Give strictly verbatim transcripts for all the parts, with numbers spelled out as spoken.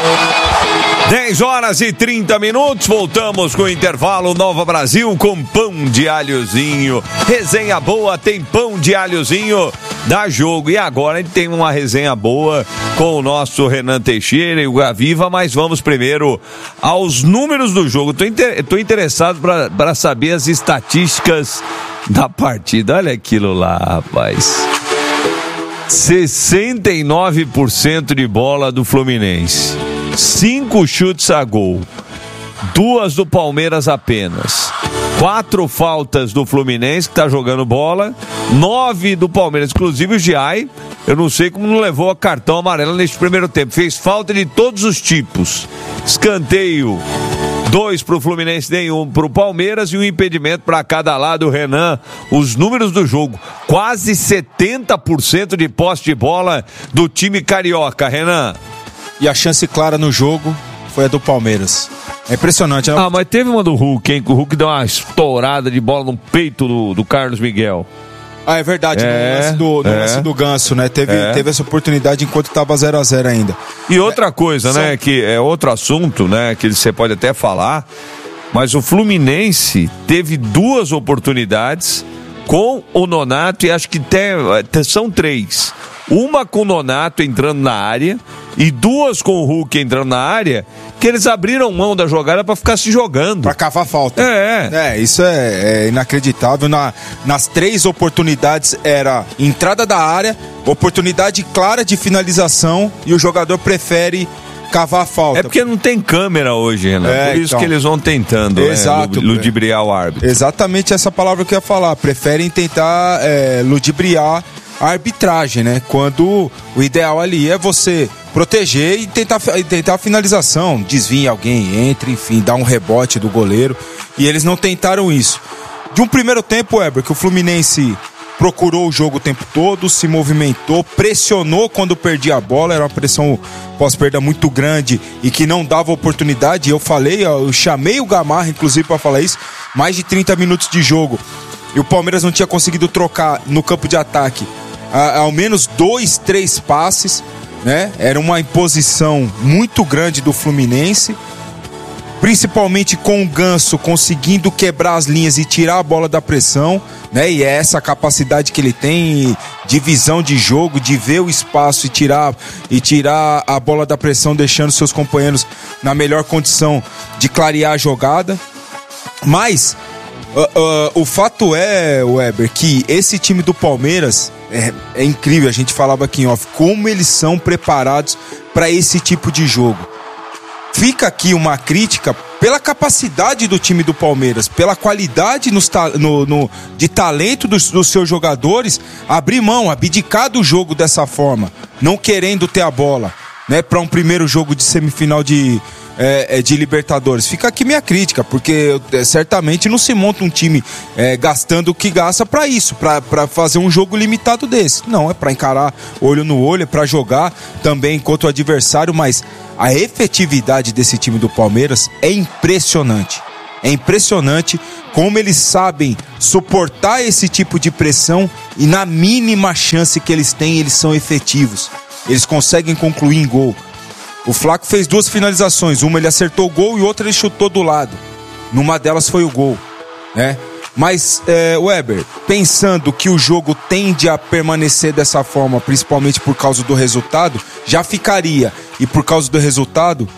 dez horas e trinta minutos, voltamos com o intervalo Nova Brasil com pão de alhozinho. Resenha boa, tem pão de alhozinho, dá jogo. E agora a gente tem uma resenha boa com o nosso Renan Teixeira e o Gaviva, mas vamos primeiro aos números do jogo. Tô, inter... Tô interessado para saber as estatísticas da partida. Olha aquilo lá, rapaz. sessenta e nove por cento de bola do Fluminense. Cinco chutes a gol, duas do Palmeiras apenas, quatro faltas do Fluminense que tá jogando bola, nove do Palmeiras, inclusive o Giai, eu não sei como não levou a cartão amarelo neste primeiro tempo, fez falta de todos os tipos, escanteio, dois pro Fluminense, nenhum pro Palmeiras e um impedimento para cada lado. Renan, os números do jogo, quase setenta por cento de posse de bola do time carioca, Renan. E a chance clara no jogo foi a do Palmeiras. É impressionante. Ah, mas teve uma do Hulk, hein? Que o Hulk deu uma estourada de bola no peito do, do Carlos Miguel. Ah, é verdade. É, no lance do, no é, lance do Ganso, né? Teve, é. teve essa oportunidade enquanto estava zero a zero ainda. E outra coisa, é, né? são... Que é outro assunto, né? Que você pode até falar. Mas o Fluminense teve duas oportunidades com o Nonato e acho que tem, são três. Uma com o Nonato entrando na área e duas com o Hulk entrando na área, que eles abriram mão da jogada pra ficar se jogando. Pra cavar falta. É. É, isso é, é inacreditável. Na, nas três oportunidades era entrada da área, oportunidade clara de finalização e o jogador prefere cavar a falta. É porque não tem câmera hoje, Renan. É, por isso então, que eles vão tentando, exato, né, ludibriar o árbitro. Exatamente essa palavra que eu ia falar. Preferem tentar é, ludibriar a arbitragem, né? Quando o ideal ali é você proteger e tentar, e tentar a finalização, desvia alguém, entre, enfim, dá um rebote do goleiro. E eles não tentaram isso. De um primeiro tempo, Weber, que o Fluminense procurou o jogo o tempo todo, se movimentou, pressionou quando perdia a bola, era uma pressão pós-perda muito grande e que não dava oportunidade. Eu falei, eu chamei o Gamarra, inclusive, para falar isso, mais de trinta minutos de jogo. E o Palmeiras não tinha conseguido trocar no campo de ataque ao menos dois, três passes, né? Era uma imposição muito grande do Fluminense, principalmente com o Ganso conseguindo quebrar as linhas e tirar a bola da pressão, né? E é essa capacidade que ele tem de visão de jogo, de ver o espaço e tirar, e tirar a bola da pressão, deixando seus companheiros na melhor condição de clarear a jogada. Mas uh, uh, o fato é, Weber, que esse time do Palmeiras É, é incrível, a gente falava aqui em off, como eles são preparados para esse tipo de jogo. Fica aqui uma crítica pela capacidade do time do Palmeiras, pela qualidade nos, no, no, de talento dos, dos seus jogadores, abrir mão, abdicar do jogo dessa forma, não querendo ter a bola, né, para um primeiro jogo de semifinal de, é, de Libertadores. Fica aqui minha crítica, porque é, certamente não se monta um time é, gastando o que gasta para isso, para fazer um jogo limitado desse. Não, é para encarar olho no olho, é para jogar também contra o adversário, mas a efetividade desse time do Palmeiras é impressionante. É impressionante como eles sabem suportar esse tipo de pressão e na mínima chance que eles têm, eles são efetivos. Eles conseguem concluir em gol. O Flaco fez duas finalizações, uma ele acertou o gol e outra ele chutou do lado. Numa delas foi o gol, né? Mas, é, Weber, pensando que o jogo tende a permanecer dessa forma, principalmente por causa do resultado, já ficaria. E por causa do resultado,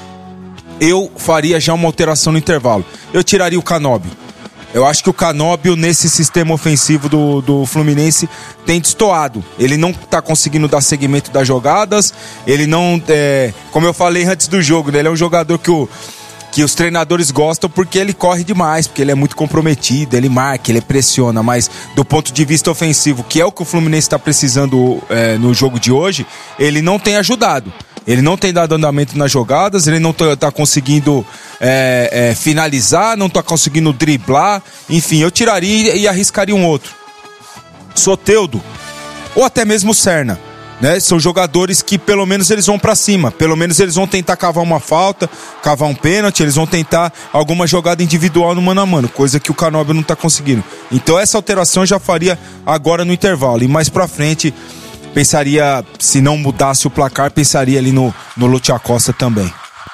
eu faria já uma alteração no intervalo. Eu tiraria o Canóbio. Eu acho que o Canóbio, nesse sistema ofensivo do, do Fluminense, tem destoado. Ele não tá conseguindo dar seguimento das jogadas. Ele não... É, como eu falei antes do jogo, né? Ele é um jogador que, o, que os treinadores gostam porque ele corre demais, porque ele é muito comprometido, ele marca, ele pressiona. Mas do ponto de vista ofensivo, que é o que o Fluminense está precisando é, no jogo de hoje, ele não tem ajudado. Ele não tem dado andamento nas jogadas, ele não está conseguindo é, é, finalizar, não está conseguindo driblar. Enfim, eu tiraria e arriscaria um outro. Soteldo, ou até mesmo Serna, né? São jogadores que pelo menos eles vão para cima, pelo menos eles vão tentar cavar uma falta, cavar um pênalti, eles vão tentar alguma jogada individual no mano a mano, coisa que o Canóbio não está conseguindo. Então essa alteração eu já faria agora no intervalo, e mais para frente pensaria, se não mudasse o placar, pensaria ali no, no Lúcio Acosta também.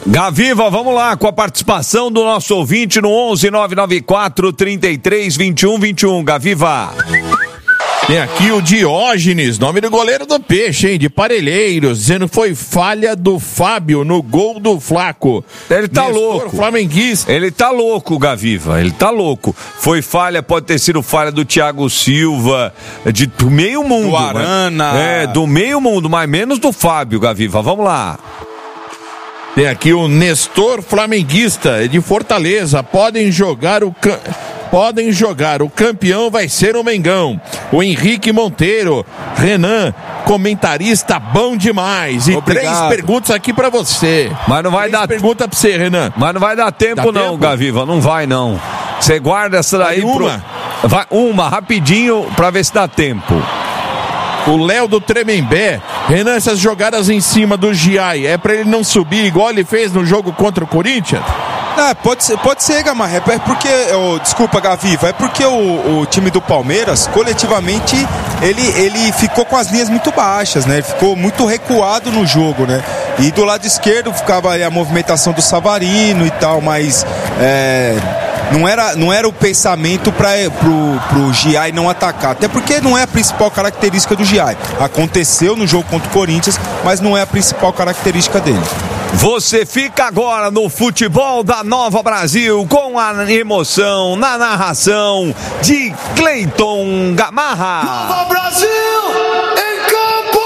Gaviva, vamos lá com a participação do nosso ouvinte no onze nove nove quatro, trinta e três, vinte e um, vinte e um. Gaviva. Tem aqui o Diógenes, nome do goleiro do Peixe, hein, de Parelheiros, dizendo que foi falha do Fábio no gol do Flaco. Ele tá Nestor louco. Flamenguista. Ele tá louco, Gaviva, ele tá louco. Foi falha, pode ter sido falha do Thiago Silva, de do meio mundo. Do Arana. Mas, é, do meio mundo, mas menos do Fábio, Gaviva. Vamos lá. Tem aqui o Nestor Flamenguista, de Fortaleza. Podem jogar o... Can... Podem jogar, o campeão vai ser o Mengão. O Henrique Monteiro, Renan, comentarista bom demais. E Obrigado. três perguntas aqui pra você. Mas não vai três dar pergunta pra você, Renan. Mas não vai dar tempo Dá não, tempo? Gaviva, não vai não. Você guarda essa daí Vai pro... uma? Vai uma, rapidinho, pra ver se dá tempo. O Léo do Tremembé, Renan, essas jogadas em cima do Giai, é pra ele não subir igual ele fez no jogo contra o Corinthians? É, pode ser, pode ser, Gamarra. É porque, oh, desculpa, Gaviva, é porque o, o time do Palmeiras, coletivamente, ele, ele ficou com as linhas muito baixas, né? Ele ficou muito recuado no jogo, né? E do lado esquerdo ficava aí a movimentação do Savarino e tal, mas é, não, era, não era o pensamento para pro, pro Giai não atacar. Até porque não é a principal característica do Giai. Aconteceu no jogo contra o Corinthians, mas não é a principal característica dele. Você fica agora no futebol da Nova Brasil com a emoção na narração de Cleiton Gamarra. Nova Brasil em campo!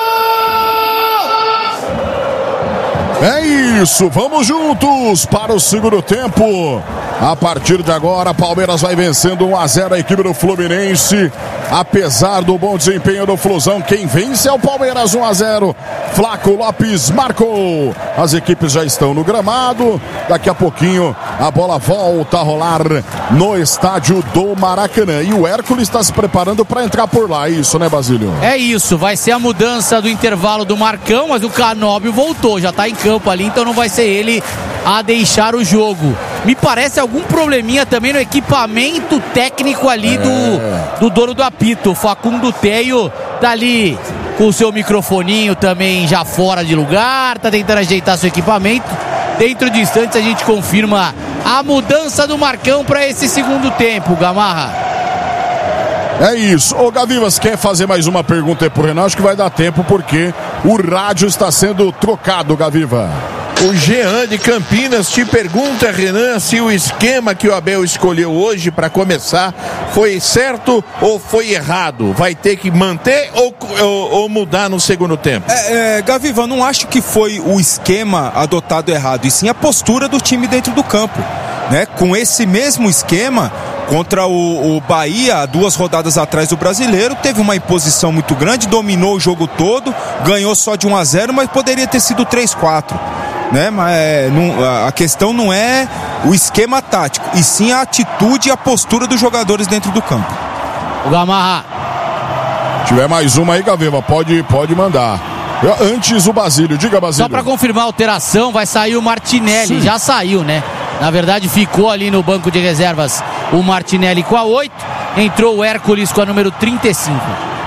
É isso, vamos juntos para o segundo tempo. A partir de agora, Palmeiras vai vencendo um a zero a equipe do Fluminense. Apesar do bom desempenho do Flusão, quem vence é o Palmeiras. Um a zero. Flaco Lopes marcou. As equipes já estão no gramado. Daqui a pouquinho a bola volta a rolar no estádio do Maracanã. E o Hércules está se preparando para entrar por lá. É isso, né, Basílio? É isso, vai ser a mudança do intervalo do Marcão, mas o Canóbio voltou, já está em campo ali, então não vai ser ele a deixar o jogo. Me parece algum probleminha também no equipamento técnico ali é. do, do dono do apito. O Facundo Teio tá ali com o seu microfoninho também já fora de lugar, tá tentando ajeitar seu equipamento. Dentro de instantes a gente confirma a mudança do Marcão para esse segundo tempo, Gamarra. É isso. Ô Gavivas, quer fazer mais uma pergunta aí pro Renan? Acho que vai dar tempo porque o rádio está sendo trocado, Gaviva. O Jean de Campinas te pergunta, Renan, se o esquema que o Abel escolheu hoje para começar foi certo ou foi errado. Vai ter que manter ou, ou, ou mudar no segundo tempo? É, é, Gaviva, eu não acho que foi o esquema adotado errado, e sim a postura do time dentro do campo, né? Com esse mesmo esquema contra o, o Bahia, duas rodadas atrás do Brasileiro, teve uma imposição muito grande, dominou o jogo todo, ganhou só de um a zero, mas poderia ter sido três a quatro. Né? Mas é, não, a questão não é o esquema tático, e sim a atitude e a postura dos jogadores dentro do campo. O Gamarra. Se tiver mais uma aí, Gaviva, pode, pode mandar. Antes o Basílio, diga, Basílio. Só para confirmar a alteração, vai sair o Martinelli. Sim. Já saiu, né? Na verdade ficou ali no banco de reservas o Martinelli com a oito, entrou o Hércules com a número trinta e cinco.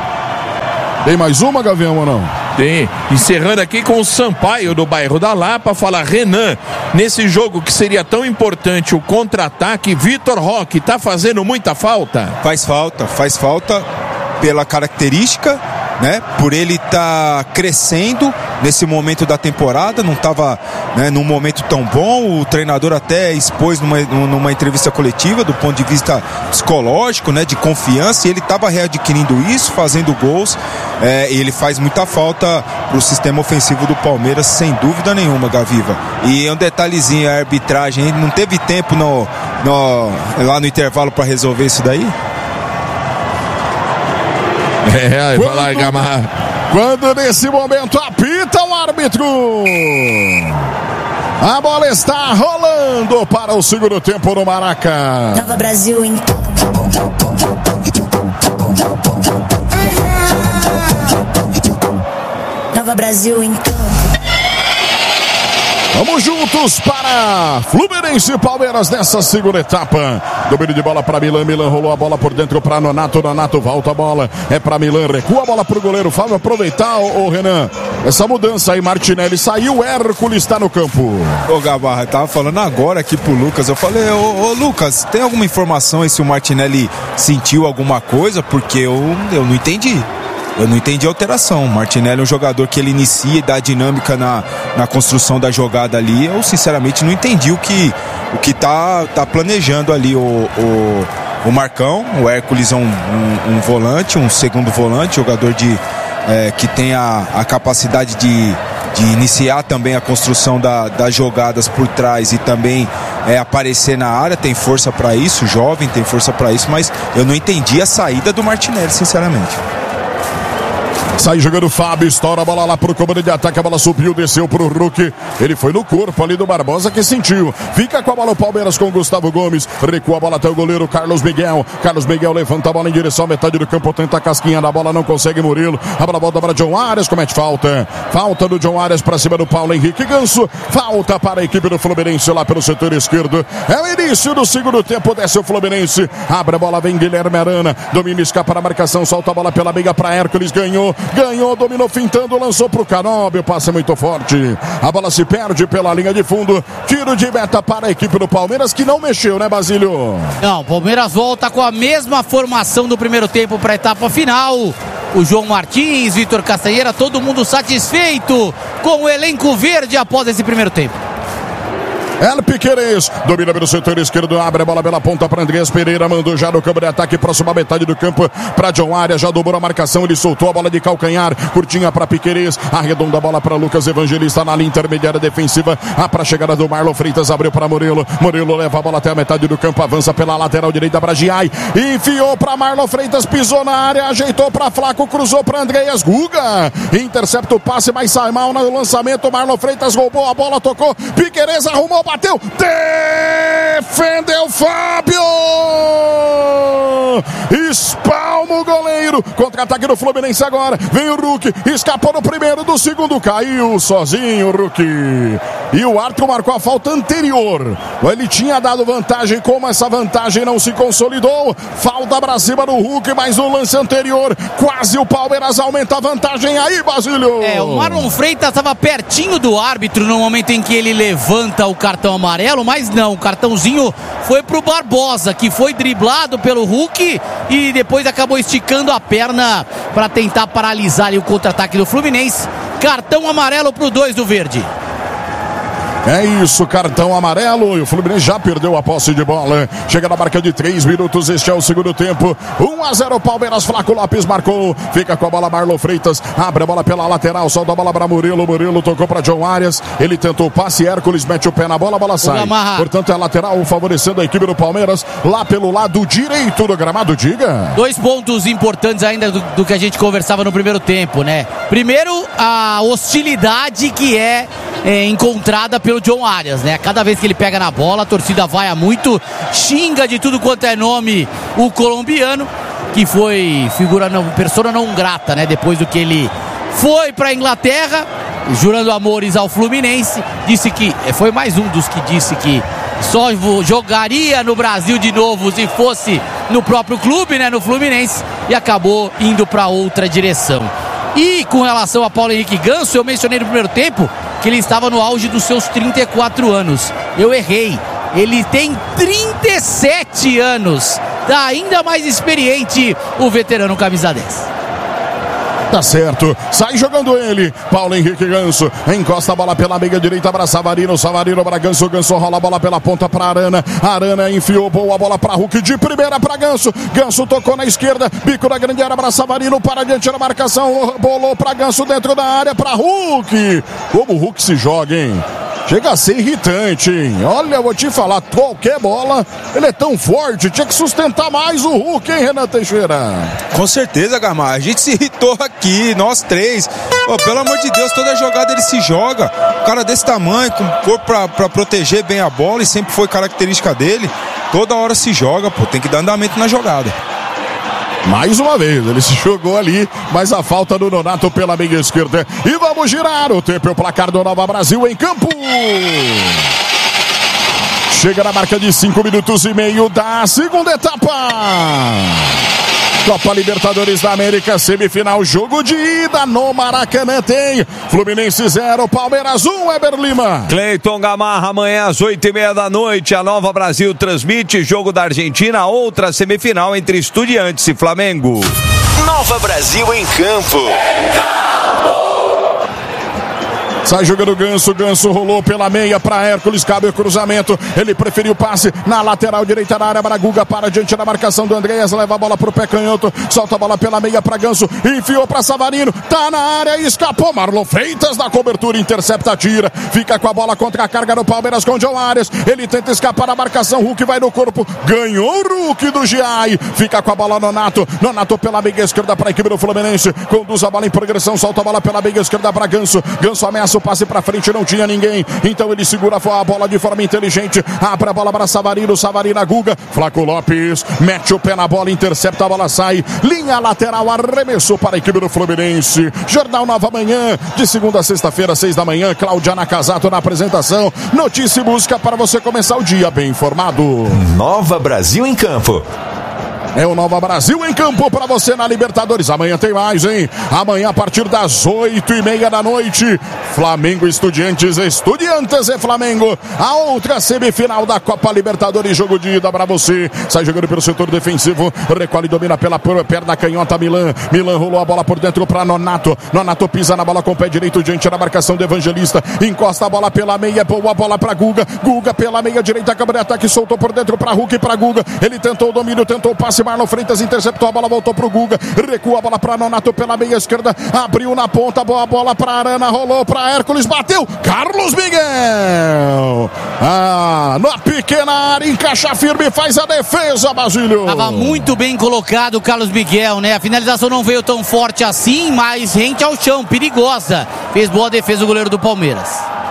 Tem mais uma, Gavião, ou não? Tem. Encerrando aqui com o Sampaio do bairro da Lapa, falar, Renan, nesse jogo que seria tão importante o contra-ataque, Vitor Roque tá fazendo muita falta? Faz falta, faz falta pela característica, né? Por ele estar tá crescendo nesse momento da temporada, não estava, né, num momento tão bom. O treinador até expôs numa, numa entrevista coletiva do ponto de vista psicológico, né, de confiança, e ele estava readquirindo isso, fazendo gols, é, e ele faz muita falta para o sistema ofensivo do Palmeiras, sem dúvida nenhuma, Gaviva. E um detalhezinho, a arbitragem, não teve tempo no, no, lá no intervalo para resolver isso daí? É, vai lá, Gamarra. Quando nesse momento apita o árbitro. A bola está rolando para o segundo tempo no Maraca. Nova Brasil em Nova Brasil em Vamos juntos para Fluminense e Palmeiras nessa segunda etapa. Domínio de bola para Milan, Milan rolou a bola por dentro para Nonato, Nonato volta a bola, é para Milan, recua a bola para o goleiro Fábio aproveitar, o Renan, essa mudança aí. Martinelli saiu, Hércules está no campo. Ô Gabarra, eu tava falando agora aqui pro Lucas, eu falei, ô, ô Lucas, tem alguma informação aí se o Martinelli sentiu alguma coisa? Porque eu, eu não entendi. Eu não entendi a alteração. O Martinelli é um jogador que ele inicia e dá dinâmica na, na construção da jogada ali. Eu sinceramente não entendi o que, o que tá, tá planejando ali o, o, o Marcão. O Hércules é um, um, um volante, um segundo volante, jogador de, é, que tem a, a capacidade de, de iniciar também a construção da, das jogadas por trás e também é, aparecer na área. Tem força para isso, jovem, tem força para isso, mas eu não entendi a saída do Martinelli, sinceramente. Sai jogando o Fábio, estoura a bola lá pro comando de ataque, a bola subiu, desceu pro Hulk, ele foi no corpo ali do Barbosa que sentiu, fica com a bola o Palmeiras com o Gustavo Gomes, recua a bola até o goleiro Carlos Miguel, Carlos Miguel levanta a bola em direção à metade do campo, tenta a casquinha da bola, não consegue Murilo, a bola volta para John Arias, comete falta, falta do John Arias para cima do Paulo Henrique Ganso, falta para a equipe do Fluminense lá pelo setor esquerdo, é o início do segundo tempo, desce o Fluminense, abre a bola, vem Guilherme Arana, domina, escapa para a marcação, solta a bola pela meia para Hércules, ganhou, ganhou, dominou, fintando, lançou pro Canóbio, passe muito forte, a bola se perde pela linha de fundo, tiro de meta para a equipe do Palmeiras que não mexeu, né, Basílio? Não, o Palmeiras volta com a mesma formação do primeiro tempo para a etapa final. O João Martins, Vitor Castanheira, todo mundo satisfeito com o elenco verde após esse primeiro tempo. El Piquerez domina pelo setor esquerdo, abre a bola pela ponta para Andrés Pereira, mandou já no campo de ataque, próxima metade do campo para John Arias, já dobrou a marcação, ele soltou a bola de calcanhar, curtinha para Piquerez, arredonda a bola para Lucas Evangelista na linha intermediária defensiva, a para a chegada do Marlon Freitas, abriu para Murilo, Murilo leva a bola até a metade do campo, avança pela lateral direita para Giai, enfiou para Marlon Freitas, pisou na área, ajeitou para Flaco, cruzou para Andreas Guga, intercepta o passe, mas sai mal no lançamento, Marlon Freitas roubou a bola, tocou, Piquerez arrumou, bateu, defendeu Fábio, espalma o goleiro, contra-ataque do Fluminense agora, vem o Hulk, escapou no primeiro, do segundo caiu sozinho o Hulk, e o árbitro marcou a falta anterior, ele tinha dado vantagem, como essa vantagem não se consolidou, falta pra cima do Hulk, mas no lance anterior, quase o Palmeiras aumenta a vantagem aí, Basílio. É, o Marlon Freitas estava pertinho do árbitro no momento em que ele levanta o cartão cartão amarelo, mas não, o cartãozinho foi pro Barbosa, que foi driblado pelo Hulk e depois acabou esticando a perna para tentar paralisar ali o contra-ataque do Fluminense. Cartão amarelo pro dois do Verde. É isso, cartão amarelo, e o Fluminense já perdeu a posse de bola, chega na marca de três minutos, este é o segundo tempo, um a zero Palmeiras, Flaco Lopes marcou, fica com a bola Marlon Freitas, abre a bola pela lateral, solta a bola para Murilo, Murilo tocou para John Arias, ele tentou o passe, Hércules mete o pé na bola, a bola sai, portanto é lateral, favorecendo a equipe do Palmeiras, lá pelo lado direito do gramado, diga. Dois pontos importantes ainda do, do que a gente conversava no primeiro tempo, né? Primeiro, a hostilidade que é, é encontrada pelo John Arias, né? Cada vez que ele pega na bola, a torcida vaia muito, xinga de tudo quanto é nome o colombiano, que foi figura não, persona não grata, né? Depois do que ele foi para a Inglaterra, jurando amores ao Fluminense, disse que, foi mais um dos que disse que só jogaria no Brasil de novo se fosse no próprio clube, né? No Fluminense, e acabou indo para outra direção. E com relação a Paulo Henrique Ganso, eu mencionei no primeiro tempo que ele estava no auge dos seus trinta e quatro anos. Eu errei. Ele tem trinta e sete anos. Tá ainda mais experiente o veterano camisa dez. Tá certo, sai jogando ele, Paulo Henrique Ganso, encosta a bola pela meia direita para Savarino, Savarino para Ganso, Ganso rola a bola pela ponta para Arana, Arana enfiou boa bola para Hulk, de primeira para Ganso, Ganso tocou na esquerda, bico da grande área para Savarino, para diante da marcação, bolou para Ganso dentro da área para Hulk, como o Hulk se joga, hein? Chega a ser irritante, hein? Olha, eu vou te falar, qualquer bola, ele é tão forte, tinha que sustentar mais o Hulk, hein, Renan Teixeira? Com certeza, Gamar, a gente se irritou aqui, nós três. Pô, pelo amor de Deus, toda jogada ele se joga. Um cara desse tamanho, com corpo pra, pra proteger bem a bola, e sempre foi característica dele. Toda hora se joga, pô, tem que dar andamento na jogada. Mais uma vez, ele se jogou ali, mas a falta do Nonato pela meia esquerda. E vamos girar o tempo e o placar do Nova Brasil em campo. Chega na marca de cinco minutos e meio da segunda etapa. Copa Libertadores da América, semifinal, jogo de ida no Maracanã tem Fluminense zero, Palmeiras um, Eber Lima. Cleiton Gamarra, amanhã às oito e meia da noite, a Nova Brasil transmite jogo da Argentina, outra semifinal entre Estudiantes e Flamengo. Nova Brasil em campo. Sai jogando o Ganso, Ganso rolou pela meia para Hércules, cabe o cruzamento, ele preferiu o passe na lateral direita da área para Guga, para diante da marcação do Andreas, leva a bola pro pé canhoto, solta a bola pela meia para Ganso, enfiou para Savarino, tá na área e escapou, Marlon Freitas da cobertura, intercepta, tira, fica com a bola contra a carga do Palmeiras com John Arias, ele tenta escapar da marcação, Hulk vai no corpo, ganhou o Hulk do Giai, fica com a bola Nonato, Nonato pela meia esquerda para a equipe do Fluminense, conduz a bola em progressão, solta a bola pela meia esquerda para Ganso, Ganso ameaça o passe pra frente, não tinha ninguém, então ele segura a bola de forma inteligente, abre a bola para Savarino, Savarino, Guga, Flaco Lopes, mete o pé na bola, intercepta, a bola sai, linha lateral, arremessou para a equipe do Fluminense. Jornal Nova Manhã, de segunda a sexta-feira, seis da manhã, Claudiana Casato na apresentação, notícia e busca para você começar o dia bem informado. Nova Brasil em campo. É o Nova Brasil em campo para você na Libertadores. Amanhã tem mais, hein? Amanhã a partir das oito e meia da noite, Flamengo Estudiantes, Estudiantes e Flamengo. A outra semifinal da Copa Libertadores, jogo de ida para você. Sai jogando pelo setor defensivo, recolhe e domina pela perna canhota Milan. Milan rolou a bola por dentro para Nonato. Nonato pisa na bola com o pé direito diante da marcação do Evangelista. Encosta a bola pela meia, boa bola para Guga. Guga pela meia direita, câmara de ataque, soltou por dentro para Hulk e para Guga. Ele tentou o domínio, tentou o passe, Marlon Freitas interceptou a bola, voltou pro Guga, recua a bola pra Nonato pela meia esquerda, abriu na ponta, boa bola pra Arana, rolou pra Hércules, bateu, Carlos Miguel, ah, na pequena área, encaixa firme, faz a defesa, Basílio. Tava muito bem colocado o Carlos Miguel, né? A finalização não veio tão forte assim, mas rente ao chão, perigosa. Fez boa defesa o goleiro do Palmeiras.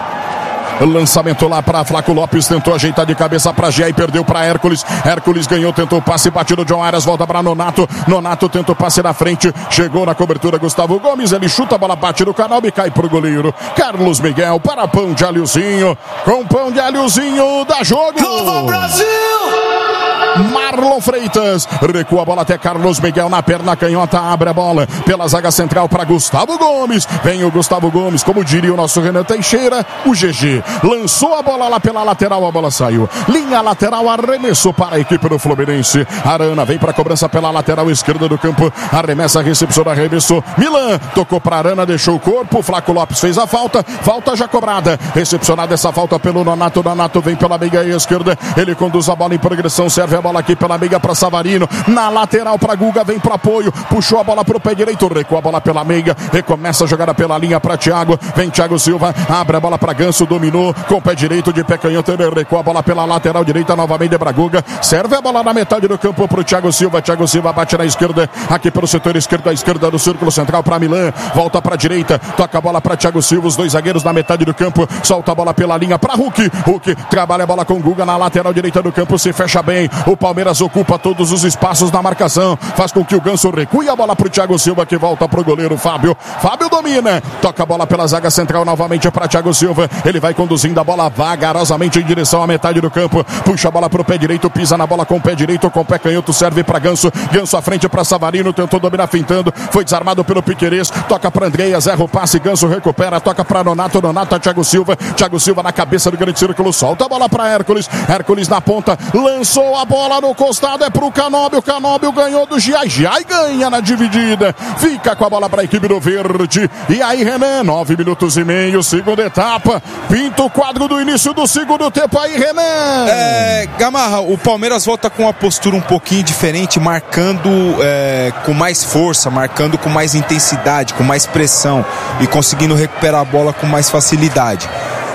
Lançamento lá para Flaco Lopes, tentou ajeitar de cabeça para Gia e perdeu para Hércules. Hércules ganhou, tentou o passe, batido John Arias, volta para Nonato. Nonato tenta o passe na frente, chegou na cobertura Gustavo Gomes, ele chuta a bola, bate no canal e cai pro goleiro Carlos Miguel para pão de alhozinho, com pão de alhozinho da jogo. Nova Brasil! Marlon Freitas recua a bola até Carlos Miguel na perna canhota, abre a bola pela zaga central para Gustavo Gomes, vem o Gustavo Gomes, como diria o nosso Renan Teixeira, o G G lançou a bola lá pela lateral, a bola saiu, linha lateral, arremessou para a equipe do Fluminense. Arana vem para a cobrança pela lateral esquerda do campo, arremessa, recepção, arremessou, Milan tocou para Arana, deixou o corpo, Flaco Lopes fez a falta, falta já cobrada, recepcionada essa falta pelo Nonato. Nonato vem pela meia esquerda, ele conduz a bola em progressão, serve a bola aqui pela meia para Savarino, na lateral para Guga, vem para apoio, puxou a bola para o pé direito, recua a bola pela meia, recomeça a jogada pela linha para Thiago, vem Thiago Silva, abre a bola para Ganso, dominou com o pé direito de pé canhoto, ele recua a bola pela lateral direita, novamente para Guga, serve a bola na metade do campo para o Thiago Silva, Thiago Silva bate na esquerda, aqui pelo setor esquerdo, à esquerda do círculo central para Milan, volta para a direita, toca a bola para Thiago Silva, os dois zagueiros na metade do campo, solta a bola pela linha para Hulk, Hulk trabalha a bola com Guga na lateral direita do campo, se fecha bem, o Palmeiras ocupa todos os espaços na marcação, faz com que o Ganso recue a bola para o Thiago Silva, que volta para o goleiro Fábio, Fábio domina, toca a bola pela zaga central novamente para Thiago Silva, ele vai conduzindo a bola vagarosamente em direção à metade do campo, puxa a bola para o pé direito, pisa na bola com o pé direito, com o pé canhoto, serve para Ganso, Ganso à frente para Savarino, tentou dominar fintando, foi desarmado pelo Piquerez, toca para Andreas, erra o passe, Ganso recupera, toca para Nonato, Nonato a Thiago Silva, Thiago Silva na cabeça do grande círculo, solta a bola para Hércules, Hércules na ponta, lançou a bola no costado, é pro Canóbio, Canóbio ganhou do Giai, Giai ganha na dividida, fica com a bola para a equipe do Verde, e aí Renan, nove minutos e meio, segunda etapa, pinta o quadro do início do segundo tempo aí, Renan. É, Gamarra, o Palmeiras volta com uma postura um pouquinho diferente, marcando é, com mais força, marcando com mais intensidade, com mais pressão e conseguindo recuperar a bola com mais facilidade.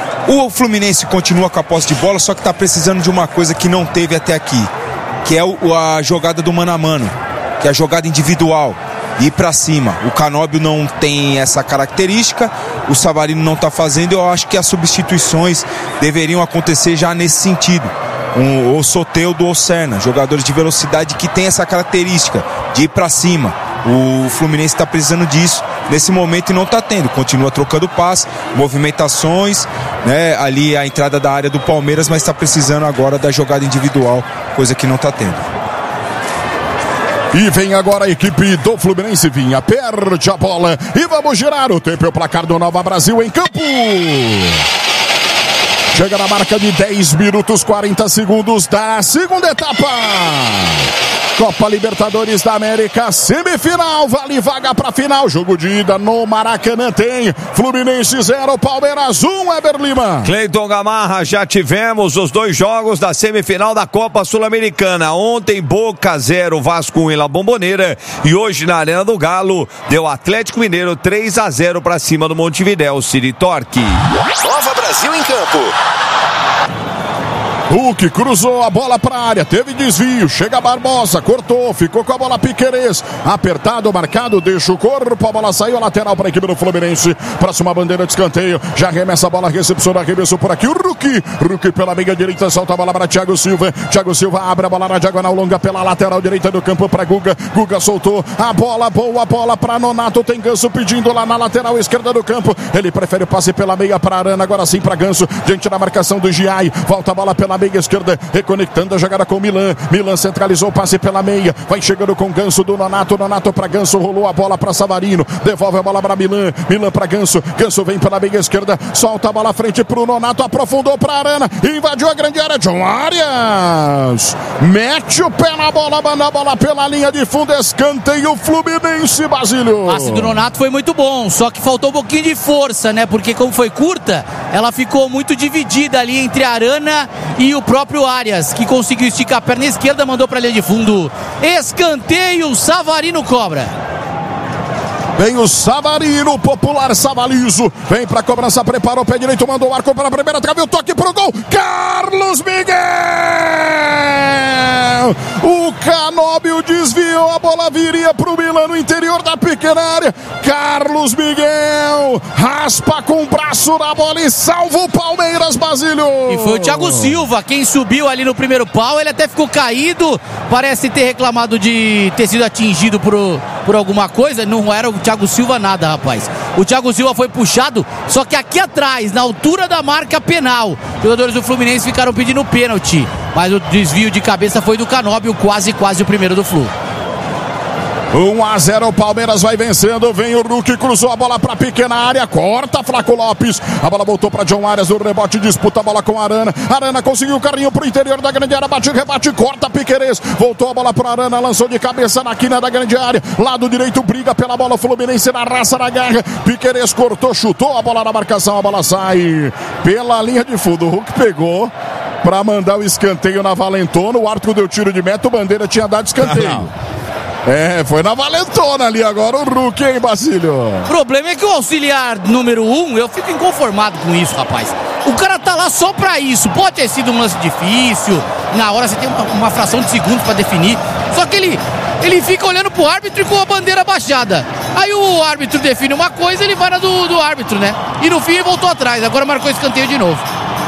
O Fluminense continua com a posse de bola, só que está precisando de uma coisa que não teve até aqui, que é o, a jogada do mano a mano, que é a jogada individual, ir para cima. O Canóbio não tem essa característica, o Savarino não está fazendo, eu acho que as substituições deveriam acontecer já nesse sentido. Um, o Soteldo ou Serna, jogadores de velocidade que tem essa característica de ir para cima. O Fluminense está precisando disso nesse momento e não está tendo, continua trocando passe, movimentações, né, ali a entrada da área do Palmeiras, mas está precisando agora da jogada individual, coisa que não está tendo. E vem agora a equipe do Fluminense. Vinha, perde a bola. E vamos girar o tempo e o placar do Nova Brasil em campo. Chega na marca de dez minutos, quarenta segundos da segunda etapa. Copa Libertadores da América, semifinal, vale vaga pra final. Jogo de ida no Maracanã tem Fluminense zero, Palmeiras um, Eber Lima. Cleiton Gamarra, já tivemos os dois jogos da semifinal da Copa Sul-Americana. Ontem Boca zero, Vasco um em La Bombonera. E hoje na Arena do Galo, deu Atlético Mineiro três a zero pra cima do Montevidéu, City Torque. Nova Brasil em campo. Hulk cruzou a bola para a área, teve desvio, chega Barbosa, cortou, ficou com a bola Piquerez, apertado, marcado, deixa o corpo, a bola saiu, a lateral para a equipe do Fluminense, próxima bandeira de escanteio, já arremessa a bola, recepciona, arremessou por aqui, o Hulk, Hulk pela meia direita, solta a bola para Thiago Silva, Thiago Silva abre a bola na diagonal longa pela lateral direita do campo para Guga, Guga soltou a bola, boa bola para Nonato, tem Ganso pedindo lá na lateral esquerda do campo, ele prefere o passe pela meia para Arana, agora sim para Ganso, diante da marcação do Giai, volta a bola pela meia esquerda, reconectando a jogada com o Milan. Milan centralizou o passe pela meia. Vai chegando com Ganso do Nonato. Nonato para Ganso, rolou a bola para Savarino. Devolve a bola para Milan. Milan para Ganso. Ganso vem pela meia esquerda. Solta a bola à frente para o Nonato. Aprofundou para Arana. Invadiu a grande área. John Arias. Mete o pé na bola. Manda a bola pela linha de fundo. Escanteio Fluminense, Basílio. O passe do Nonato foi muito bom. Só que faltou um pouquinho de força, né? Porque como foi curta, ela ficou muito dividida ali entre a Arana e o próprio Arias, que conseguiu esticar a perna esquerda, mandou para a linha de fundo. Escanteio, Savarino cobra. Vem o Savarino, popular Savalizo. Vem pra cobrança, preparou o pé direito, mandou o arco para a primeira, trave o toque pro gol. Carlos Miguel! O Canóbio desviou, a bola viria pro Milan no interior da pequena área. Carlos Miguel raspa com o braço na bola e salva o Palmeiras, Basílio. E foi o Thiago Silva quem subiu ali no primeiro pau. Ele até ficou caído, parece ter reclamado de ter sido atingido por, por alguma coisa. Não era o Thiago Silva nada, rapaz. O Thiago Silva foi puxado, só que aqui atrás, na altura da marca penal, os jogadores do Fluminense ficaram pedindo pênalti, mas o desvio de cabeça foi do Canóbio, quase, quase o primeiro do Flu. um a zero, o Palmeiras vai vencendo, vem o Hulk, cruzou a bola para a pequena área, corta Flaco Lopes, a bola voltou para John Arias, o rebote, disputa a bola com Arana, Arana conseguiu o carrinho pro interior da grande área, bate, rebate, corta Piquerez, voltou a bola para Arana, lançou de cabeça na quina da grande área, lado direito, briga pela bola, Fluminense na raça, na garra, Piquerez cortou, chutou a bola na marcação, a bola sai pela linha de fundo, o Hulk pegou para mandar o escanteio na Valentona, o árbitro deu tiro de meta, o Bandeira tinha dado escanteio. É, foi na valentona ali agora o Hulk, hein, Basílio? O problema é que o auxiliar número um, eu fico inconformado com isso, rapaz. O cara tá lá só pra isso. Pode ter sido um lance difícil, na hora você tem uma, uma fração de segundos pra definir. Só que ele, ele fica olhando pro árbitro e com a bandeira baixada. Aí o árbitro define uma coisa, ele vai na do, do árbitro, né? E no fim ele voltou atrás, agora marcou escanteio de novo.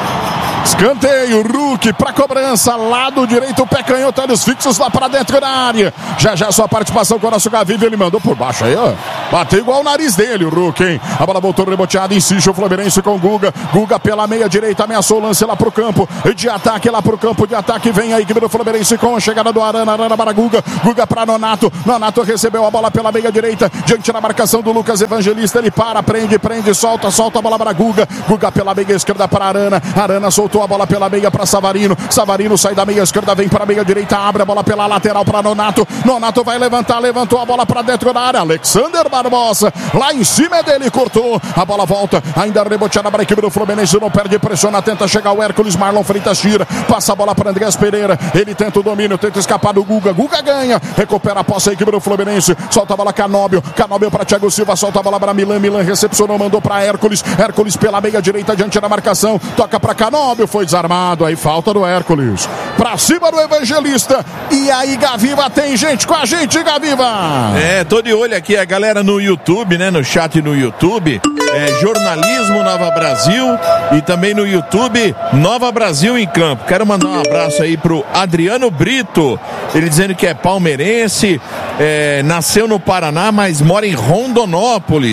Escanteio, Hulk pra cobrança, lado direito, o pé canhoto, olhos fixos lá pra dentro da área. Já já sua participação com o nosso Gaviva, ele mandou por baixo aí, ó. Bateu igual o nariz dele, o Hulk, hein? A bola voltou reboteada, insiste o Fluminense com o Guga. Guga pela meia direita, ameaçou o lance lá pro campo. De ataque lá pro campo, de ataque vem a equipe do Fluminense com a chegada do Arana, Arana para Guga. Guga pra Nonato, Nonato recebeu a bola pela meia direita, diante da marcação do Lucas Evangelista, ele para, prende, prende, solta, solta a bola para Guga. Guga pela meia esquerda para Arana, Arana soltou a bola pela meia para Savarino, Savarino sai da meia esquerda, vem para a meia direita, abre a bola pela lateral para Nonato, Nonato vai levantar, levantou a bola para dentro da área, Alexander Barbosa, lá em cima dele, cortou, a bola volta, ainda reboteada para a equipe do Fluminense, não perde, pressiona, tenta chegar o Hércules, Marlon Freitas tira, passa a bola para Andreas Pereira, ele tenta o domínio, tenta escapar do Guga, Guga ganha, recupera a posse a equipe do Fluminense, solta a bola Canóbio, Canóbio para Thiago Silva, solta a bola para Milan, Milan recepcionou, mandou para Hércules, Hércules pela meia direita, diante da marcação, toca para Canóbio, foi desarmado, aí falta do Hércules, pra cima do Evangelista, e aí Gaviva tem gente com a gente, Gaviva! É, tô de olho aqui, a galera no YouTube, né, no chat no YouTube, é, Jornalismo Nova Brasil, e também no YouTube, Nova Brasil em Campo. Quero mandar um abraço aí pro Adriano Brito, ele dizendo que é palmeirense, é, nasceu no Paraná, mas mora em Rondonópolis,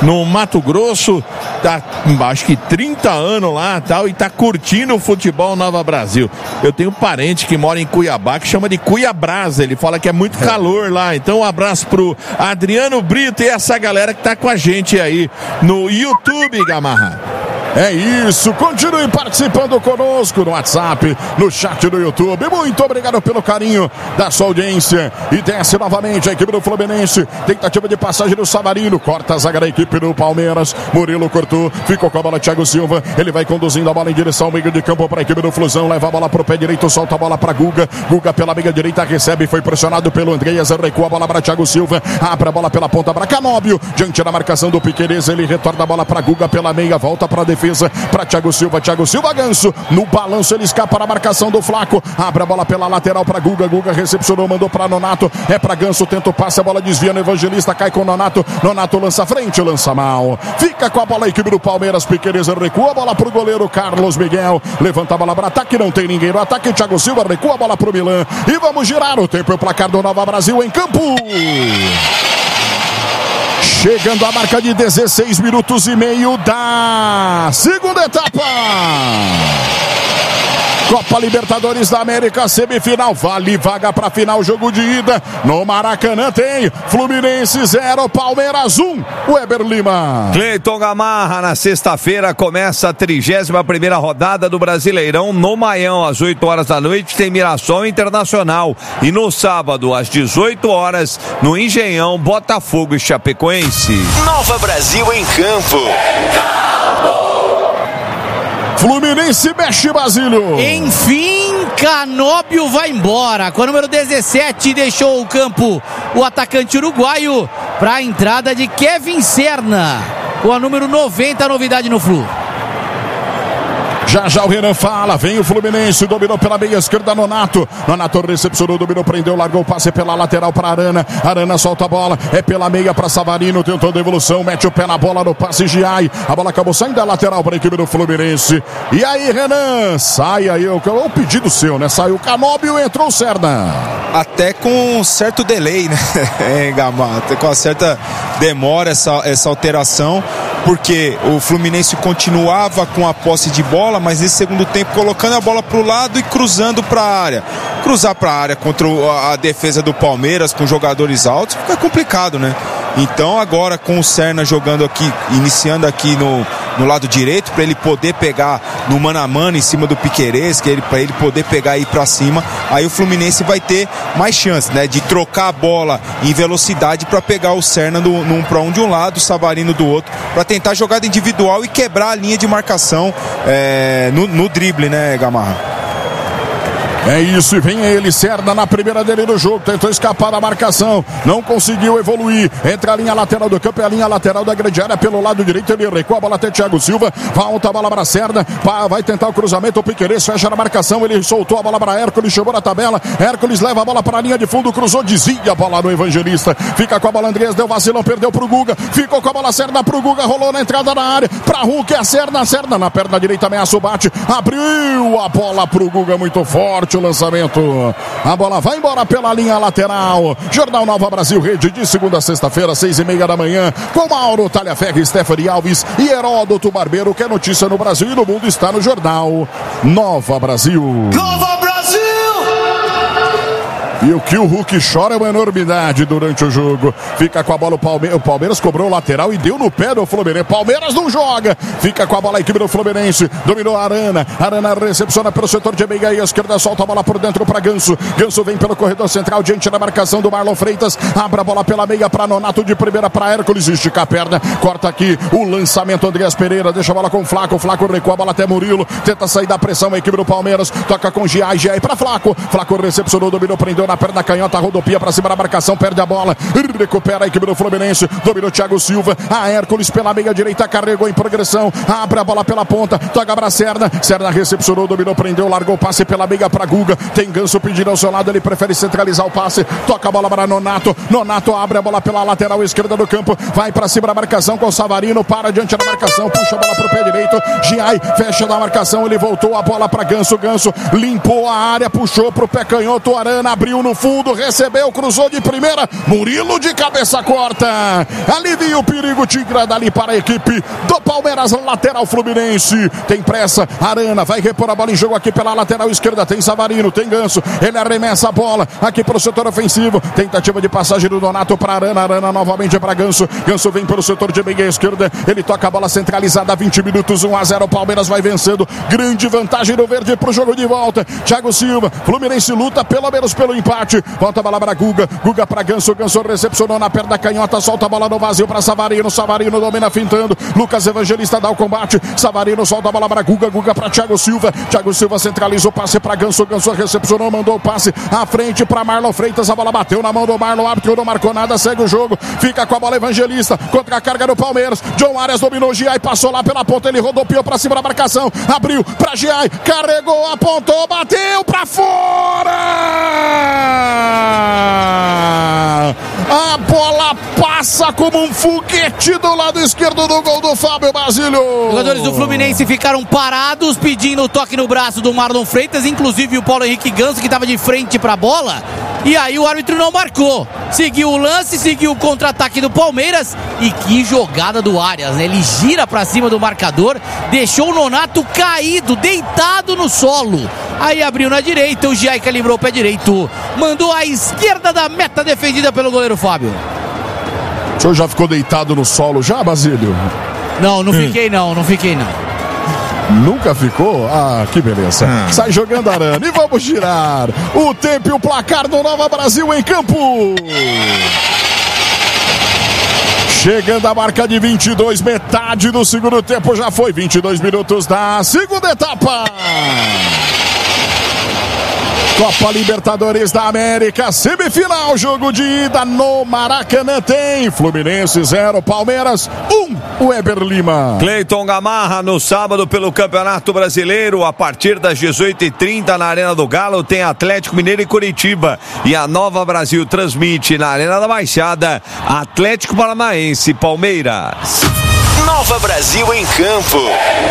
no Mato Grosso, tá acho que trinta anos lá tal, e tá curtindo o futebol Nova Brasil. Eu tenho um parente que mora em Cuiabá que chama de Cuiabrasa, ele fala que é muito calor lá. Então um abraço pro Adriano Brito e essa galera que tá com a gente aí no YouTube, Gamarra. É isso, continue participando conosco no WhatsApp, no chat do YouTube. Muito obrigado pelo carinho da sua audiência. E desce novamente a equipe do Fluminense. Tentativa de passagem do Savarino. Corta a zaga da equipe do Palmeiras. Murilo cortou, ficou com a bola Thiago Silva. Ele vai conduzindo a bola em direção ao meio de campo para a equipe do Flusão. Leva a bola para o pé direito, solta a bola para Guga. Guga pela meia direita recebe, foi pressionado pelo Andreas. Recua a bola para Thiago Silva. Abre a bola pela ponta para Canóbio. Diante da marcação do Piquerez, ele retorna a bola para Guga pela meia, volta para a defesa. Para Thiago Silva, Thiago Silva, Ganso, no balanço ele escapa na marcação do Flaco, abre a bola pela lateral para Guga, Guga recepcionou, mandou para Nonato, é para Ganso, tenta o passe, a bola desvia no Evangelista, cai com Nonato, Nonato lança frente, lança mal, fica com a bola a equipe do Palmeiras, Piquerez recua a bola para o goleiro Carlos Miguel, levanta a bola para ataque, não tem ninguém no ataque, Thiago Silva recua a bola para o Milan, e vamos girar o tempo e o placar do Nova Brasil em campo. Chegando a marca de dezesseis minutos e meio da segunda etapa. Copa Libertadores da América, semifinal, vale vaga para final, jogo de ida no Maracanã tem Fluminense zero, Palmeiras um, Weber Lima. Cleiton Gamarra, na sexta-feira começa a trigésima primeira rodada do Brasileirão no Maião, às oito horas da noite tem Mirassol Internacional e no sábado às dezoito horas no Engenhão, Botafogo e Chapecoense. Nova Brasil em campo. Fluminense mexe, Basílio. Enfim, Canóbio vai embora. Com o número dezessete, deixou o campo o atacante uruguaio para a entrada de Kevin Serna. Com a número noventa, a novidade no Flu. Já já o Renan fala, vem o Fluminense, dominou pela meia esquerda Nonato, Nonato recepcionou, dominou, prendeu, largou o passe pela lateral para Arana, Arana solta a bola, é pela meia para Savarino, tentou a devolução, mete o pé na bola no passe Giai, a bola acabou saindo da lateral para a equipe do Fluminense. E aí, Renan, sai aí, o, o pedido seu, né? Saiu o Canóbio, entrou o Serna. Até com um certo delay, né? É, Gamar, até com uma certa demora essa, essa alteração, porque o Fluminense continuava com a posse de bola, mas nesse segundo tempo colocando a bola para o lado e cruzando para a área. Cruzar para a área contra a defesa do Palmeiras com jogadores altos fica complicado, né? Então agora com o Serna jogando aqui, iniciando aqui no, no lado direito, para ele poder pegar no mano a mano em cima do Piquerez, que ele, para ele poder pegar e ir para cima, aí o Fluminense vai ter mais chance, né? De trocar a bola em velocidade para pegar o Serna no, no um para um de um lado, o Savarino do outro, para tentar jogada individual e quebrar a linha de marcação é, no, no drible, né, Gamarra? É isso, e vem ele, Serna na primeira dele do jogo, tentou escapar da marcação, não conseguiu evoluir, entra a linha lateral do campo, é a linha lateral da grande área pelo lado direito, ele recua a bola até Thiago Silva, volta a bola para Serna, vai tentar o cruzamento, o Piquerez fecha na marcação, ele soltou a bola para Hércules, chamou na tabela, Hércules leva a bola para a linha de fundo, cruzou, desvia a bola no Evangelista, fica com a bola Andrés, deu vacilão, perdeu pro Guga, ficou com a bola Serna pro Guga, rolou na entrada da área, pra Hulk, é a Serna, Serna na perna direita, ameaça o bate, abriu a bola pro Guga, muito forte o lançamento, a bola vai embora pela linha lateral. Jornal Nova Brasil Rede, de segunda a sexta-feira, seis e meia da manhã, com Mauro Talhaferri, Stephanie Alves e Heródoto Barbeiro, que é notícia no Brasil e no mundo está no Jornal Nova Brasil. Nova Brasil! E o que o Hulk chora é uma enormidade durante o jogo. Fica com a bola o Palmeiras. O Palmeiras cobrou o lateral e deu no pé do Fluminense. Palmeiras não joga. Fica com a bola a equipe do Fluminense. Dominou a Arana. Arana recepciona pelo setor de meia e esquerda. Solta a bola por dentro para Ganso. Ganso vem pelo corredor central diante da marcação do Marlon Freitas. Abre a bola pela meia para Nonato de primeira para Hércules. Estica a perna. Corta aqui o lançamento. Andreas Pereira deixa a bola com o Flaco. O Flaco recua a bola até Murilo. Tenta sair da pressão a equipe do Palmeiras. Toca com Giai. Giai para Flaco. Flaco recepcionou. Dominou. Prendeu na perna canhota, rodopia para cima da marcação, perde a bola, recupera a equipe do Fluminense, dominou Thiago Silva, a Hércules pela meia direita, carregou em progressão, abre a bola pela ponta, toca para Serna, Serna recepcionou, dominou, prendeu, largou o passe pela meia para Guga, tem Ganso pedindo ao seu lado, ele prefere centralizar o passe, toca a bola para Nonato, Nonato abre a bola pela lateral esquerda do campo, vai para cima da marcação com o Savarino, para diante da marcação, puxa a bola para o pé direito, Giai fecha da marcação, ele voltou a bola para Ganso, Ganso limpou a área, puxou para o pé canhoto, Arana abriu Bateu no fundo, recebeu, cruzou de primeira. Murilo de cabeça corta. Alivia o perigo, tira dali para a equipe do Palmeiras, lateral Fluminense. Tem pressa, Arana vai repor a bola em jogo aqui pela lateral esquerda. Tem Savarino, tem Ganso. Ele arremessa a bola aqui para o setor ofensivo. Tentativa de passagem do Donato para Arana. Arana novamente para Ganso. Ganso vem pelo setor de meia esquerda. Ele toca a bola centralizada. vinte minutos, um a zero. O Palmeiras vai vencendo. Grande vantagem do verde pro jogo de volta. Thiago Silva. Fluminense luta pelo menos pelo empate. Volta a bola para Guga. Guga para Ganso. Ganso recepcionou na perna canhota. Solta a bola no vazio para Savarino. Savarino domina fintando. Lucas Evangelista dá o combate. Savarino solta a bola para Guga. Guga para Thiago Silva. Thiago Silva centralizou. Passe para Ganso. Ganso recepcionou. Mandou o passe à frente para Marlon Freitas. A bola bateu na mão do Marlon. O árbitro não marcou nada. Segue o jogo. Fica com a bola Evangelista. Contra a carga do Palmeiras. John Arias dominou. Giai passou lá pela ponta. Ele rodopiou para cima da marcação. Abriu para Giai. Carregou. Apontou. Bateu para fora. A bola passa como um foguete do lado esquerdo do gol do Fábio Basílio. Os jogadores do Fluminense ficaram parados pedindo o toque no braço do Marlon Freitas, inclusive o Paulo Henrique Ganso, que estava de frente para a bola. E aí o árbitro não marcou. Seguiu o lance, seguiu o contra-ataque do Palmeiras. E que jogada do Arias, né? Ele gira para cima do marcador, deixou o Nonato caído, deitado no solo. Aí abriu na direita, o Giai calibrou o pé direito. Mandou à esquerda da meta defendida pelo goleiro Fábio. O senhor já ficou deitado no solo já, Basílio? Não, não fiquei não, não fiquei não. Nunca ficou? Ah, que beleza. Hum. Sai jogando Arana e vamos girar o tempo e o placar do Nova Brasil em campo. Chegando a marca de vinte e dois, metade do segundo tempo já foi. vinte e dois minutos da segunda etapa. Copa Libertadores da América, semifinal, jogo de ida no Maracanã. Tem Fluminense zero, Palmeiras um, Weber Lima. Cleiton Gamarra no sábado pelo Campeonato Brasileiro, a partir das dezoito e trinta na Arena do Galo tem Atlético Mineiro e Curitiba, e a Nova Brasil transmite na Arena da Baixada Atlético Paranaense Palmeiras. Nova Brasil em campo.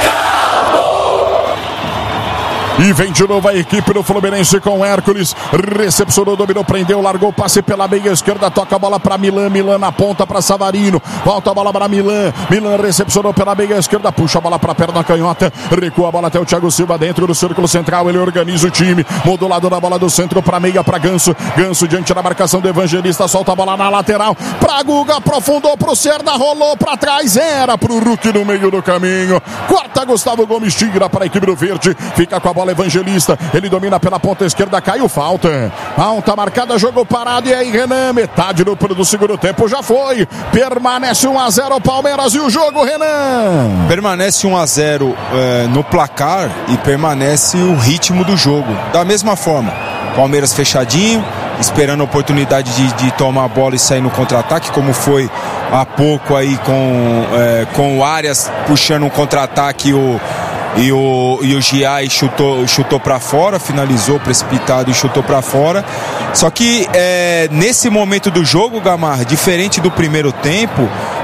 E vem de novo a equipe do Fluminense com Hércules. Recepcionou, dominou, prendeu, largou, passe pela meia esquerda, toca a bola para Milan, Milan na ponta para Savarino. Volta a bola para Milan, Milan recepcionou pela meia esquerda, puxa a bola para a perna canhota, recua a bola até o Thiago Silva dentro do círculo central, ele organiza o time, muda o lado da bola do centro para meia, para Ganso. Ganso diante da marcação do Evangelista, solta a bola na lateral, para Guga, aprofundou pro Cerda, rolou para trás, era pro Hulk no meio do caminho. Corta Gustavo Gomes, tira para a equipe do Verde, fica com a bola Evangelista, ele domina pela ponta esquerda, caiu falta, falta marcada, jogo parado, e aí Renan, metade do, do segundo tempo já foi, permanece um a zero Palmeiras, e o jogo, Renan? Permanece um a zero é, no placar, e permanece o ritmo do jogo, da mesma forma, Palmeiras fechadinho, esperando a oportunidade de, de tomar a bola e sair no contra-ataque, como foi há pouco aí com, é, com o Arias puxando um contra-ataque, o E o, e o Giai chutou, chutou para fora, finalizou precipitado e chutou para fora. Só que é, nesse momento do jogo, Gamarra, diferente do primeiro tempo,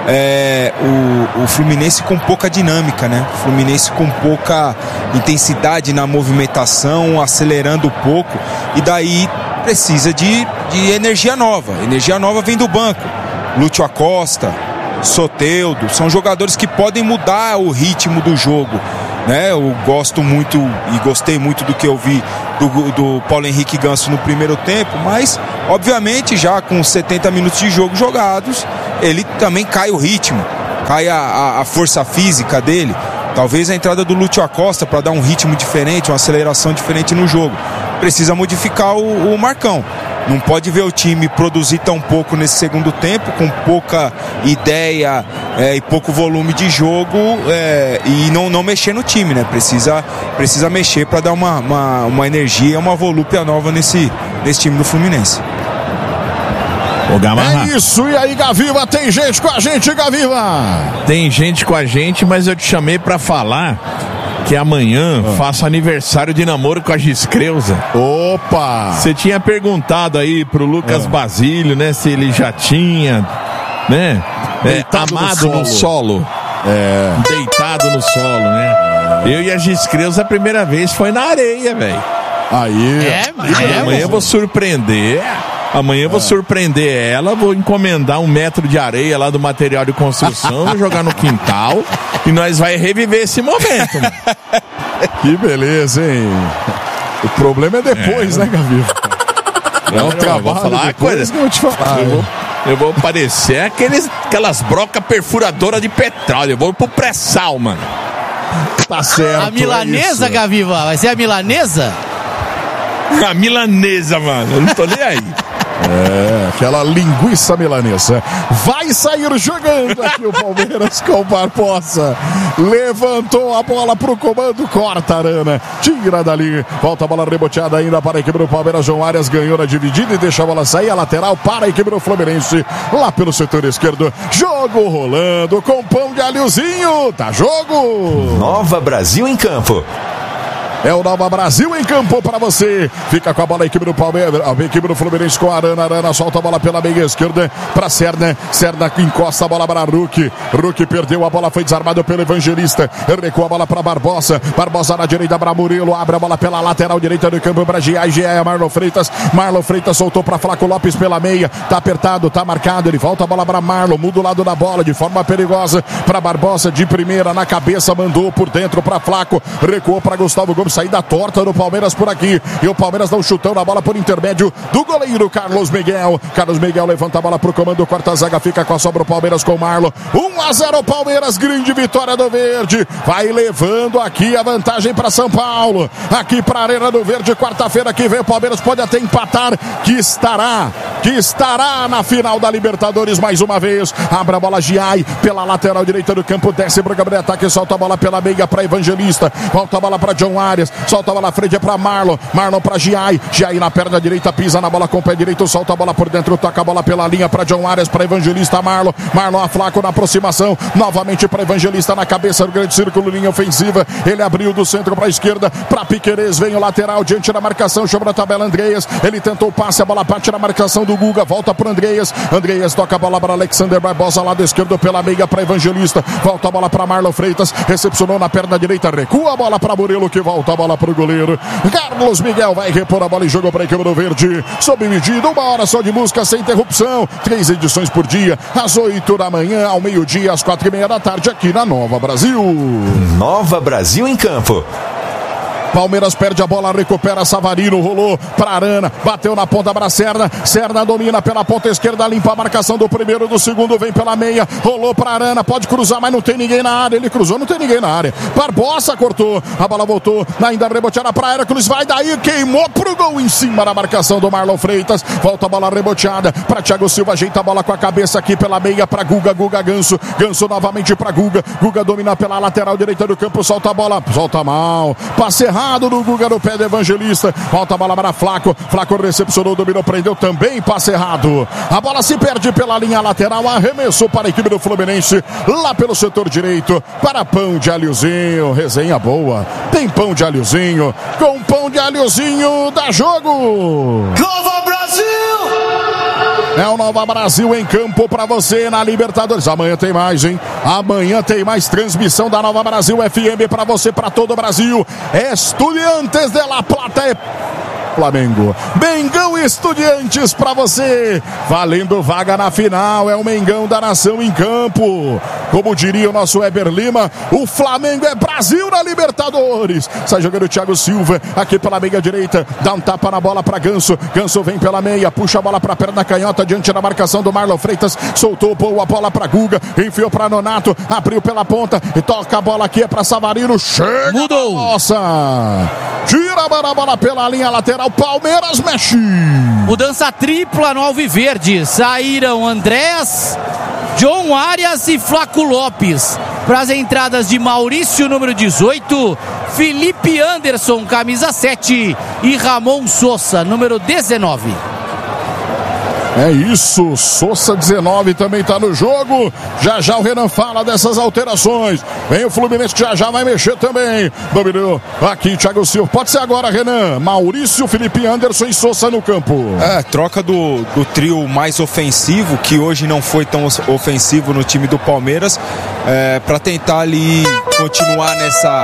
é, o, o Fluminense com pouca dinâmica, né? O Fluminense com pouca intensidade na movimentação, acelerando pouco, e daí precisa de, de energia nova. Energia nova vem do banco. Lúcio Acosta, Soteldo, são jogadores que podem mudar o ritmo do jogo. Né, eu gosto muito e gostei muito do que eu vi do, do Paulo Henrique Ganso no primeiro tempo, mas obviamente já com setenta minutos de jogo jogados, ele também cai o ritmo, cai a, a, a força física dele. Talvez a entrada do Lúcio Acosta para dar um ritmo diferente, uma aceleração diferente no jogo. Precisa modificar o, o Marcão. Não pode ver o time produzir tão pouco nesse segundo tempo, com pouca ideia é, e pouco volume de jogo, é, e não, não mexer no time, né? Precisa, precisa mexer para dar uma, uma, uma energia, uma volúpia nova nesse, nesse time do Fluminense. É isso, e aí, Gaviva, tem gente com a gente, Gaviva? Tem gente com a gente, mas eu te chamei pra falar que amanhã ah. faço aniversário de namoro com a Giscreuza. Opa! Você tinha perguntado aí pro Lucas ah. Basílio, né, se ele já tinha, né, é, amado no solo. no solo. É. Deitado no solo, né? Eu e a Giscreuza a primeira vez foi na areia, velho. Aí. É, é, amanhã eu vou surpreender. Amanhã eu vou surpreender ela, vou encomendar um metro de areia lá do material de construção, vou jogar no quintal e nós vai reviver esse momento. Mano. Que beleza, hein? O problema é depois, é. né, Gaviva? É um trabalho. Eu vou falar uma coisa. Que eu, te falar, eu, vou, eu vou parecer aqueles, aquelas brocas perfuradoras de petróleo. Eu vou pro pré-sal, mano. Tá certo. A milanesa, é Gaviva? Vai ser a milanesa? A milanesa, mano. Eu não tô nem aí. É, aquela linguiça milanesa. Vai sair jogando aqui o Palmeiras com o Barbosa. Levantou a bola pro comando, corta Arana, tira dali, volta a bola reboteada ainda para a equipe do Palmeiras. João Arias ganhou na dividida e deixa a bola sair, a lateral para a equipe do Fluminense, lá pelo setor esquerdo. Jogo rolando com pão de alhozinho, tá jogo. Nova Brasil em campo. É o Nova Brasil em campo para você. Fica com a bola a equipe do Palmeiras, a equipe do Fluminense com a Arana. Arana solta a bola pela meia esquerda para Serna. Serna encosta a bola para Ruki. Ruki perdeu a bola, foi desarmado pelo Evangelista. Recua a bola para Barbosa. Barbosa na direita para Murilo. Abre a bola pela lateral direita do campo para Gia. Gia é Marlon Freitas. Marlon Freitas soltou para Flaco Lopes pela meia. Tá apertado, tá marcado. Ele volta a bola para Marlon. Muda o lado da bola de forma perigosa para Barbosa de primeira na cabeça. Mandou por dentro para Flaco. Recuou para Gustavo Gomes. Saída torta do Palmeiras por aqui. E o Palmeiras dá um chutão na bola por intermédio do goleiro Carlos Miguel. Carlos Miguel levanta a bola pro comando, corta a zaga, fica com a sobra o Palmeiras com o Marlon. um a zero Palmeiras, grande vitória do Verde. Vai levando aqui a vantagem para São Paulo. Aqui para a Arena do Verde, quarta-feira que vem o Palmeiras pode até empatar, que estará, que estará na final da Libertadores mais uma vez. Abre a bola Giai pela lateral direita do campo, desce pro Gabriel Ataque, solta a bola pela meia para Evangelista. Volta a bola para John Arias. Solta a bola na frente para Marlon. Marlon para Giai. Giai na perna direita, pisa na bola com o pé direito, solta a bola por dentro, toca a bola pela linha para John Arias, para Evangelista. Marlon. Marlon a Flaco na aproximação. Novamente para Evangelista na cabeça do grande círculo, linha ofensiva. Ele abriu do centro para a esquerda, para Piquerez. Vem o lateral diante da marcação, chama a tabela Andreas. Ele tentou o passe, a bola bate na marcação do Guga. Volta para Andreas. Andreas toca a bola para Alexander Barbosa, lado esquerdo pela meia para Evangelista. Volta a bola para Marlon Freitas. Recepcionou na perna direita, recua a bola para Murilo, que volta a bola para o goleiro Carlos Miguel. Vai repor a bola e jogou para a equipe do Verde. Sob medida, uma hora só de música sem interrupção. Três edições por dia, às oito da manhã, ao meio-dia, às quatro e meia da tarde, aqui na Nova Brasil. Nova Brasil em campo. Palmeiras perde a bola, recupera Savarino, rolou para Arana, bateu na ponta para Serna. Serna domina pela ponta esquerda, limpa a marcação do primeiro, do segundo, vem pela meia, rolou para Arana, pode cruzar, mas não tem ninguém na área. Ele cruzou, não tem ninguém na área. Barbosa cortou, a bola voltou, ainda reboteada para Hércules, vai daí, queimou pro gol em cima da marcação do Marlon Freitas. Volta a bola reboteada para Thiago Silva, ajeita a bola com a cabeça aqui pela meia para Guga, Guga Ganso, Ganso novamente para Guga, Guga domina pela lateral direita do campo, solta a bola, solta mal, passe errado do Guga no pé do Evangelista. Volta a bola para Flaco. Flaco recepcionou, dominou, prendeu também, passe errado. A bola se perde pela linha lateral. Arremessou para a equipe do Fluminense, lá pelo setor direito, para pão de alhozinho. Resenha boa. Tem pão de alhozinho. Com pão de alhozinho, dá jogo. Nova Brasil! É o Nova Brasil em campo para você na Libertadores. Amanhã tem mais, hein? Amanhã tem mais transmissão da Nova Brasil F M para você, para todo o Brasil. Estudiantes de La Plata é Flamengo. Mengão e Estudiantes para você. Valendo vaga na final. É o Mengão da nação em campo. Como diria o nosso Weber Lima, o Flamengo é Brasil na Libertadores. Sai jogando o Thiago Silva aqui pela meia direita. Dá um tapa na bola para Ganso. Ganso vem pela meia. Puxa a bola para a perna canhota diante da marcação do Marlon Freitas. Soltou boa a bola para Guga. Enfiou para Nonato. Abriu pela ponta. E toca a bola aqui é para Savarino. Chega. Mudou. Nossa. Tira a bola pela linha lateral. Palmeiras mexe. Mudança tripla no Alviverde. Saíram Andrés, John Arias e Flaco Lopes. Para as entradas de Maurício, número dezoito, Felipe Anderson, camisa sete, e Ramon Sosa, número dezenove. É isso, Sosa dezenove também tá no jogo. Já já o Renan fala dessas alterações. Vem o Fluminense que já já vai mexer também. Dominou aqui Thiago Silva. Pode ser agora, Renan. Maurício, Felipe Anderson e Sosa no campo. É, troca do, do trio mais ofensivo, que hoje não foi tão ofensivo no time do Palmeiras, é, para tentar ali continuar nessa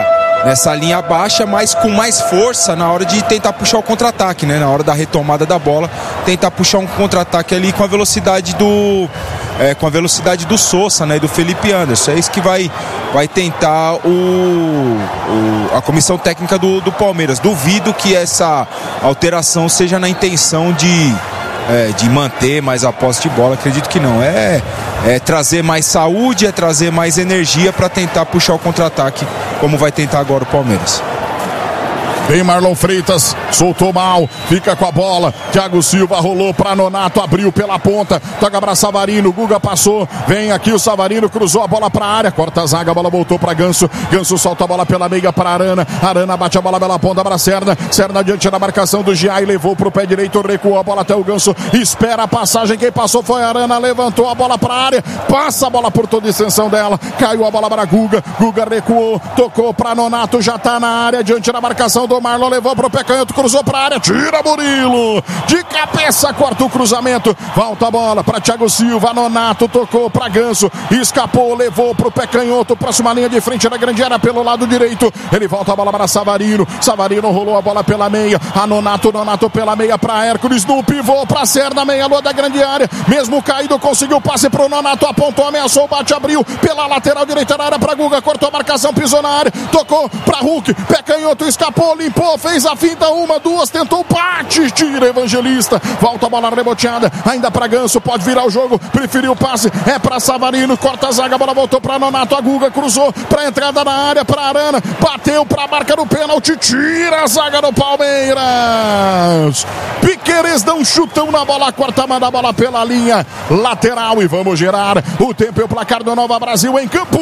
nessa linha baixa, mas com mais força na hora de tentar puxar o contra-ataque, né? Na hora da retomada da bola, tentar puxar um contra-ataque ali com a velocidade do é, com a velocidade do Sousa, né? E do Felipe Anderson. É isso que vai, vai tentar o, o, a comissão técnica do, do Palmeiras. Duvido que essa alteração seja na intenção de É, de manter mais a posse de bola, acredito que não. É, é trazer mais saúde, é trazer mais energia para tentar puxar o contra-ataque, como vai tentar agora o Palmeiras. Vem Marlon Freitas, soltou mal, fica com a bola. Thiago Silva rolou para Nonato, abriu pela ponta, toca para Savarino, Guga passou, vem aqui o Savarino, cruzou a bola para a área, corta a zaga, a bola voltou para Ganso, Ganso solta a bola pela meia para Arana, Arana bate a bola pela ponta para Serna, Serna diante da marcação do Giai, levou para o pé direito, recuou a bola até o Ganso, espera a passagem, quem passou foi a Arana, levantou a bola para a área, passa a bola por toda a extensão dela, caiu a bola para Guga, Guga recuou, tocou para Nonato, já está na área, diante da marcação do Marlon, levou pro pé canhoto, cruzou pra área, tira Murilo, de cabeça, corta o cruzamento, volta a bola pra Thiago Silva, Nonato tocou pra Ganso, escapou, levou pro pé canhoto, próxima linha de frente da grande área pelo lado direito, ele volta a bola para Savarino, Savarino rolou a bola pela meia, a Nonato, Nonato pela meia pra Hércules, no pivô pra Serna, meia lua da grande área, mesmo caído, conseguiu passe pro Nonato, apontou, ameaçou, bate, abriu, pela lateral direita da área pra Guga, cortou a marcação, pisou na área, tocou pra Hulk, pé canhoto, escapou, limpou, fez a finta, uma, duas, tentou, bate, tira Evangelista, volta a bola reboteada, ainda pra Ganso, pode virar o jogo, preferiu o passe, é pra Savarino, corta a zaga, a bola voltou pra Nonato, a Guga cruzou pra entrada na área, pra Arana, bateu pra marca do pênalti, tira a zaga do Palmeiras, Piquerez dá um chutão na bola, corta, manda a bola pela linha lateral e vamos gerar o tempo e o placar do Nova Brasil em campo.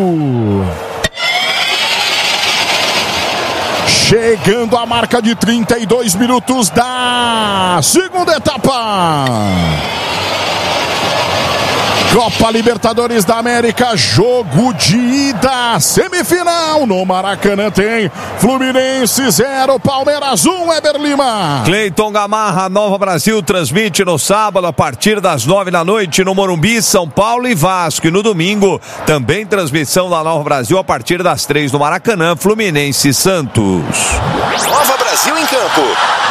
Chegando a marca de trinta e dois minutos da segunda etapa. Copa Libertadores da América, jogo de ida, semifinal no Maracanã tem Fluminense zero, Palmeiras um, Eber Lima. Cleiton Gamarra, Nova Brasil transmite no sábado a partir das nove da noite no Morumbi, São Paulo e Vasco, e no domingo também transmissão da Nova Brasil a partir das três no Maracanã, Fluminense e Santos. Nova Brasil em campo.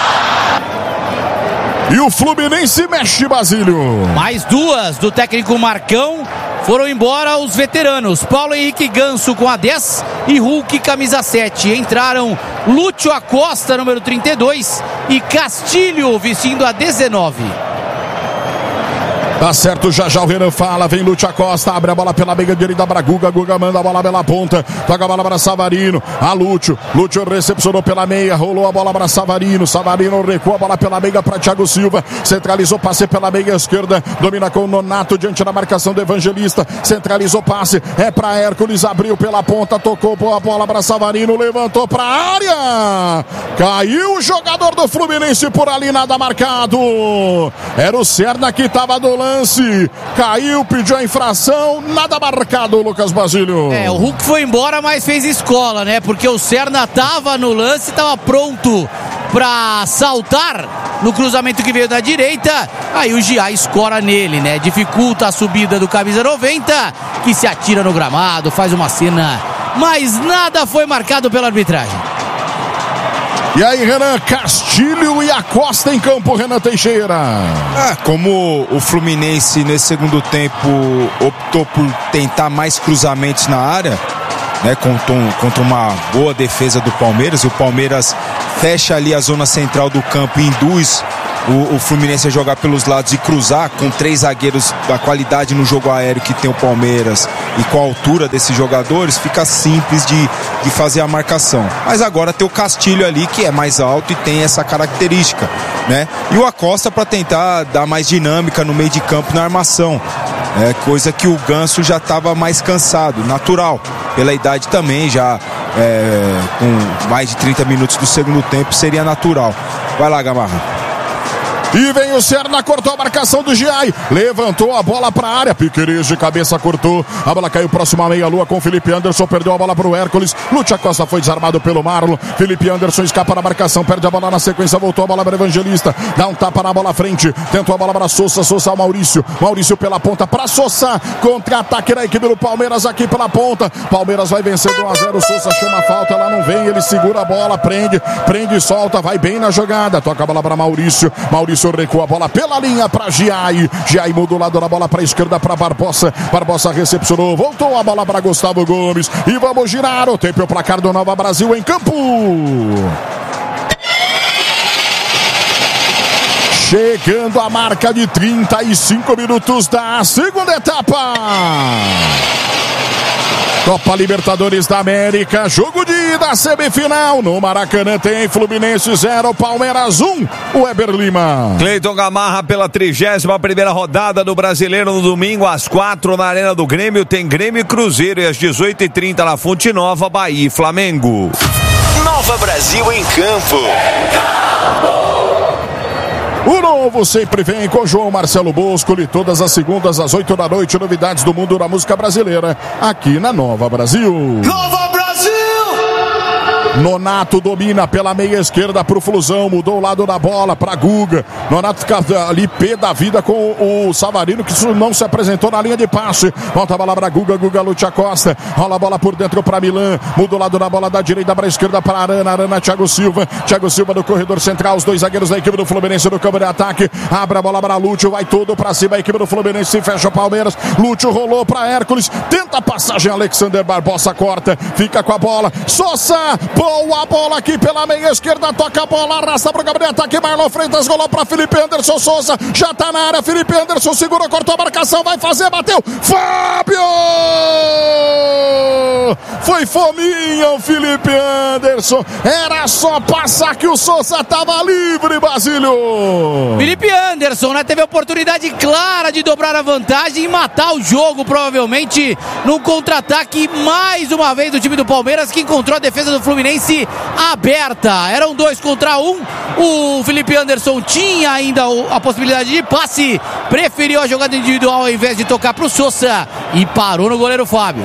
E o Fluminense mexe, Basílio. Mais duas do técnico Marcão. Foram embora os veteranos. Paulo Henrique Ganso com a dez e Hulk camisa sete. Entraram Lúcio Acosta, número trinta e dois, e Castilho vestindo a dezenove. Tá certo, já já o Renan fala, vem Lúcio Acosta, abre a bola pela meia direita para Guga, Guga manda a bola pela ponta, toca a bola para Savarino, a Lúcio, Lúcio recepcionou pela meia, rolou a bola para Savarino, Savarino recua a bola pela meia para Thiago Silva, centralizou passe pela meia esquerda, domina com o Nonato diante da marcação do Evangelista, centralizou passe, é para Hércules, abriu pela ponta, tocou a bola para Savarino, levantou para a área, caiu o jogador do Fluminense por ali, nada marcado, era o Serna que estava do lance. Caiu, pediu a infração, nada marcado, Lucas Basílio. É, o Hulk foi embora, mas fez escola, né? Porque o Serna tava no lance, tava pronto pra saltar no cruzamento que veio da direita. Aí o Giai escora nele, né? Dificulta a subida do camisa noventa, que se atira no gramado, faz uma cena, mas nada foi marcado pela arbitragem. E aí, Renan, Castilho e Acosta em campo, Renan Teixeira. Ah, como o Fluminense nesse segundo tempo optou por tentar mais cruzamentos na área, né, contra, um, contra uma boa defesa do Palmeiras, e o Palmeiras fecha ali a zona central do campo e induz o, o Fluminense a jogar pelos lados e cruzar, com três zagueiros da qualidade no jogo aéreo que tem o Palmeiras e com a altura desses jogadores, fica simples de, de fazer a marcação. Mas agora tem o Castilho ali, que é mais alto e tem essa característica, né? E o Acosta para tentar dar mais dinâmica no meio de campo na armação, é, coisa que o Ganso já estava mais cansado, natural, pela idade também, já é, com mais de trinta minutos do segundo tempo seria natural. Vai lá, Gamarra. E vem o Serna, cortou a marcação do Giai. Levantou a bola pra área. Piqueires de cabeça, cortou. A bola caiu próximo à meia-lua com Felipe Anderson. Perdeu a bola pro Hércules. Lúcio Acosta foi desarmado pelo Marlon. Felipe Anderson escapa na marcação. Perde a bola na sequência. Voltou a bola para Evangelista. Dá um tapa na bola à frente. Tentou a bola para Sousa. Sousa ao Maurício. Maurício pela ponta para Sousa. Contra-ataque da equipe do Palmeiras aqui pela ponta. Palmeiras vai vencendo um a zero. Sousa chama a falta. Ela não vem. Ele segura a bola. Prende. Prende e solta. Vai bem na jogada. Toca a bola para Maurício. Maurício recua a bola pela linha para Giai. Giai muda o lado da bola para a esquerda para Barbosa. Barbosa recepcionou. Voltou a bola para Gustavo Gomes. E vamos girar o tempo e o placar do Nova Brasil em campo. Chegando a marca de trinta e cinco minutos da segunda etapa. Copa Libertadores da América, jogo de ida, semifinal. No Maracanã tem Fluminense zero, Palmeiras um. O Weber Lima. Cleiton Gamarra pela trigésima primeira rodada do Brasileiro no domingo às quatro na Arena do Grêmio. Tem Grêmio e Cruzeiro e às dezoito e trinta na Fonte Nova, Bahia e Flamengo. Nova Brasil em campo. O novo sempre vem com João Marcelo Bosco e todas as segundas às oito da noite, novidades do mundo da música brasileira, aqui na Nova Brasil. Nova Brasil! Nonato domina pela meia esquerda pro Flusão, mudou o lado da bola pra Guga. Nonato fica ali pé da vida com o Savarino, que não se apresentou na linha de passe. Volta a bola pra Guga, Guga Lúcio Acosta, rola a bola por dentro pra Milan, muda o lado da bola da direita pra esquerda pra Arana, Arana, Thiago Silva, Thiago Silva no corredor central, os dois zagueiros da equipe do Fluminense no campo de ataque, abre a bola pra Lúcio, vai tudo pra cima, a equipe do Fluminense se fecha o Palmeiras, Lúcio rolou pra Hércules, tenta a passagem, Alexander Barbosa corta, fica com a bola, Sousa, boa bola aqui pela meia esquerda, toca a bola, arrasta pro campo de ataque, Marlon Freitas rolou pra Felipe Anderson, Sousa, já tá na área, Felipe Anderson segurou, cortou a marcação, vai fazer, bateu, Fábio! Foi fominha o Felipe Anderson, era só passar que o Sousa tava livre, Basílio! Felipe Anderson, né, teve a oportunidade clara de dobrar a vantagem e matar o jogo, provavelmente, num contra-ataque, mais uma vez, do time do Palmeiras, que encontrou a defesa do Fluminense aberta. Eram dois contra um. O Felipe Anderson tinha ainda a possibilidade de passe, preferiu a jogada individual ao invés de tocar para o Sousa e parou no goleiro Fábio.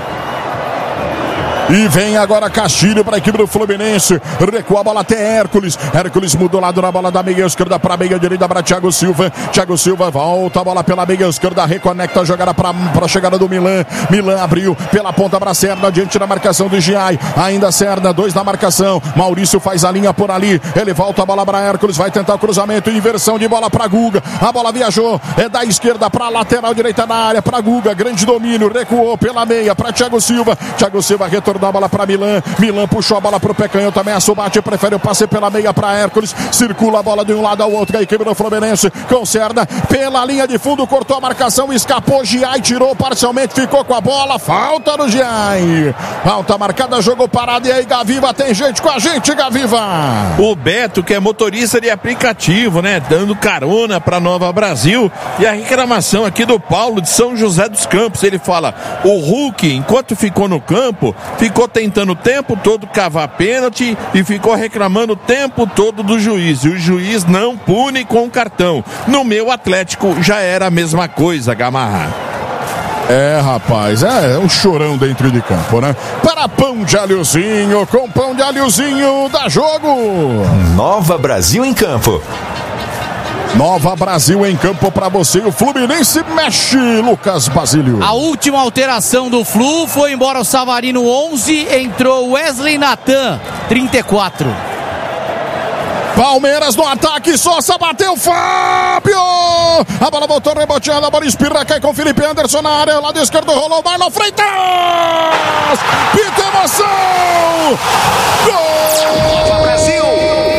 E vem agora Castilho para a equipe do Fluminense. Recua a bola até Hércules. Hércules mudou lado na bola da meia esquerda para a meia direita para Thiago Silva. Thiago Silva volta a bola pela meia esquerda. Reconecta a jogada para a chegada do Milan. Milan abriu pela ponta para Serna. Diante da marcação do Giai. Ainda Serna, dois na marcação. Maurício faz a linha por ali. Ele volta a bola para Hércules. Vai tentar o cruzamento. Inversão de bola para Guga. A bola viajou. É da esquerda para a lateral direita da área. Para Guga. Grande domínio. Recuou pela meia para Thiago Silva. Thiago Silva retornou a bola para Milan, Milan puxou a bola para o Pecanho, também a Subate prefere o passe pela meia para Hércules, circula a bola de um lado ao outro, a equipe do Fluminense com Serna, pela linha de fundo, cortou a marcação, escapou, Giai tirou parcialmente, ficou com a bola, falta no Giai, falta marcada, jogo parado, e aí Gaviva, tem gente com a gente, Gaviva. O Beto, que é motorista de aplicativo, né, dando carona para Nova Brasil, e a reclamação aqui do Paulo de São José dos Campos, ele fala, o Hulk, enquanto ficou no campo, ficou tentando o tempo todo cavar pênalti e ficou reclamando o tempo todo do juiz. E o juiz não pune com o cartão. No meu Atlético já era a mesma coisa, Gamarra. É, rapaz, é, é um chorão dentro de campo, né? Para pão de alhozinho, com pão de alhozinho, dá jogo! Nova Brasil em campo. Nova Brasil em campo para você. O Fluminense mexe, Lucas Basílio. A última alteração do Flu foi embora o Savarino onze, entrou Wesley Natan, trinta e quatro. Palmeiras no ataque, Sousa bateu, Fábio! A bola voltou reboteando, a bola espirra, cai com Felipe Anderson na área, lado esquerdo rolou, Marlon Freitas! Pita emoção! Gol! Nova Brasil!